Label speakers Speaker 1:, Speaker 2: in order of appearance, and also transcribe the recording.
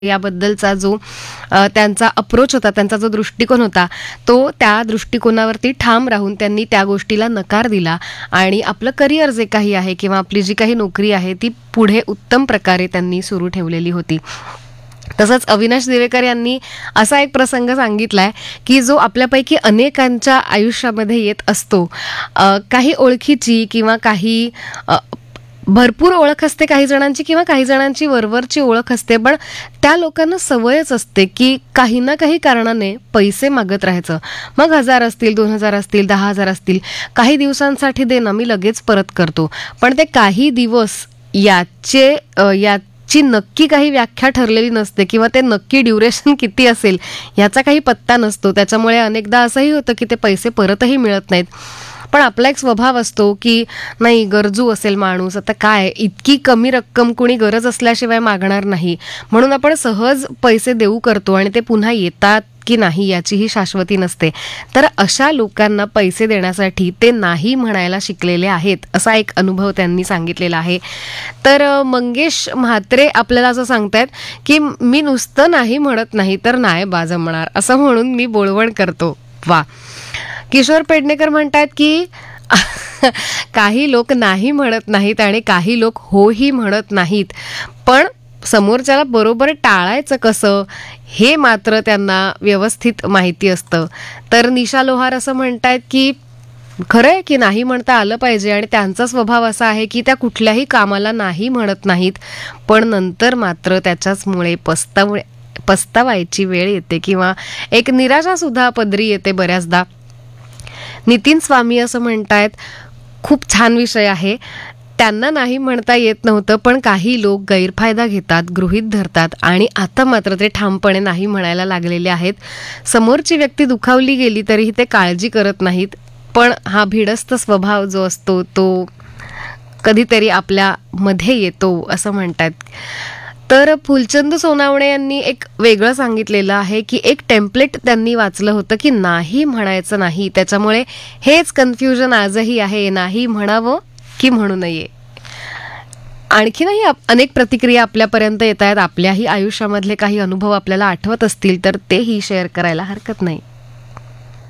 Speaker 1: याबद्दलचा जो त्यांचा अप्रोच होता, त्यांचा जो दृष्टिकोन होता, तो त्या दृष्टिकोनावरती ठाम राहून त्यांनी त्या गोष्टीला नकार दिला आणि आपलं करिअर जे काही आहे किंवा आपली जी काही नोकरी आहे ती पुढे उत्तम प्रकारे त्यांनी सुरू ठेवलेली होती. तसंच अविनाश दिवेकर यांनी असा एक प्रसंग सांगितलाय की जो आपल्यापैकी अनेकांच्या आयुष्यामध्ये येत असतो. काही ओळखीची किंवा काही भरपूर ओळख असते काही जणांची किंवा काही जणांची वरवरची ओळख असते, पण त्या लोकांना सवयच असते की काही ना काही कारणाने पैसे मागत राहायचं. मग 1000 असतील, 2000 असतील, 10,000 असतील, काही दिवसांसाठी दे ना, मी लगेच परत करतो. पण ते काही दिवस याची नक्की काही व्याख्या ठरलेली नसते किंवा ते नक्की ड्युरेशन किती असेल याचा काही पत्ता नसतो. त्याच्यामुळे अनेकदा असंही होतं की ते पैसे परतही मिळत नाहीत. पण आपला एक स्वभाव असतो की नाही, गरजू असेल माणूस, आता काय इतकी कमी रक्कम कुणी गरज असल्याशिवाय मागणार नाही, म्हणून आपण सहज पैसे देऊ करतो आणि ते पुन्हा येतात की नाही याचीही शाश्वती नसते. तर अशा लोकांना पैसे देण्यासाठी ते नाही म्हणायला शिकलेले आहेत, असा एक अनुभव त्यांनी सांगितलेला आहे. तर मंगेश म्हात्रे आपल्याला असं सांगतायत की मी नुसतं नाही म्हणत नाही तर नाही बा जमणार असं म्हणून मी बोलवण करतो. वा. किशोर पेडणेकर म्हणतात की काही लोक नाही म्हणत नाहीत आणि काही लोक होही म्हणत नाहीत, पण समोरच्याला बरोबर टाळायचं कसं हे मात्र त्यांना व्यवस्थित माहिती असतं. तर निशा लोहार असं म्हणतायत की खरंय की नाही म्हणता आलं पाहिजे आणि त्यांचा स्वभाव असा आहे की त्या कुठल्याही कामाला नाही म्हणत नाहीत, पण नंतर मात्र त्याच्याचमुळे पस्तावायची वेळ येते किंवा एक निराशा सुद्धा पदरी येते बऱ्याचदा. नितीन स्वामी असं म्हणतायत, खूप छान विषय आहे. त्यांना नाही म्हणता येत नव्हतं, पण काही लोक गैरफायदा घेतात, गृहीत धरतात आणि आता मात्र ते ठामपणे नाही म्हणायला लागलेले आहेत. समोरची व्यक्ती दुखावली गेली तरीही ते काळजी करत नाहीत, पण हा भिडस्त स्वभाव जो असतो तो कधीतरी आपल्या मध्ये येतो असं म्हणतात. तर फुलचंद सोनावणे यांनी एक वेगळं सांगितलेलं आहे की एक टेम्पलेट त्यांनी वाचलं होतं की नाही म्हणायचं नाही, त्याच्यामुळे हेच कन्फ्युजन आजही आहे, नाही म्हणावं की म्हणू नये. आणखीनही अनेक प्रतिक्रिया आपल्यापर्यंत येत आहेत. आपल्याही आयुष्यामधले काही अनुभव आपल्याला आठवत असतील तर तेही शेअर करायला हरकत नाही.